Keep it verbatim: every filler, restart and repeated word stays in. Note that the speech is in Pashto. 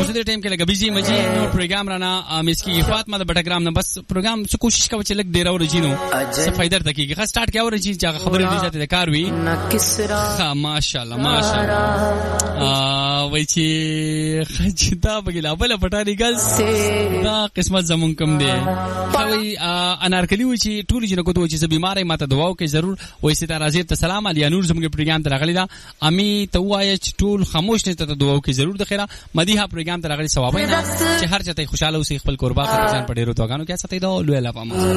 زه د ټیم کې لګ بيزي مجي نو پروګرام رانا مس کی فاطمه د بټګرام نه بس پروګرام څه کوشش کوي چې لګ ډیر اورجینو څه فائدہ تکي که سٹارټ کې اورجی چې خبرې دې ذاته د کار وی ها ماشاءالله ماشاءالله وای چې خجدا بګلا بل پټانی ګز دا قسمت زمون کم دی خوي انارکلی و چې ټول جن کو ته چې بیمارې ماته دعاو کې ضرور وای سي ته راځي ته سلام علي نور زموږ پروګرام ته راغلی دا امي ته وای چې ټول خاموش نه ته دعاو کې ضرور د خیره مدیحه پروګرام ته راغلی ثواب نه چې هر چاته خوشاله اوسې خپل قربا خپل ځان پډېرو توګانو کې ساتي دا لوی لا پامه